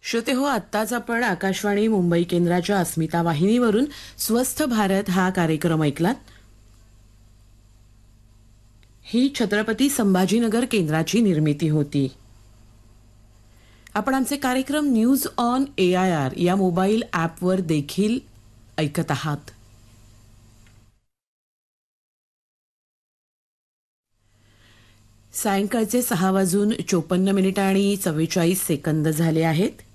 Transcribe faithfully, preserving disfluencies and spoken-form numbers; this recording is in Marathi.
श्रोते हो, आत्ताच आपण आकाशवाणी मुंबई केंद्राच्या अस्मिता वाहिनीवरून स्वस्थ भारत हा कार्यक्रम ऐकलात. ही छत्रपती संभाजीनगर केंद्राची निर्मिती होती. आपण आमचे कार्यक्रम news on A I R या मोबाईल ॲपवर देखील ऐकत आहात. सायंकाळचे सहा वाजून चोपन्न मिनिटं आणि चव्वेचाळीस सेकंद झाले आहेत.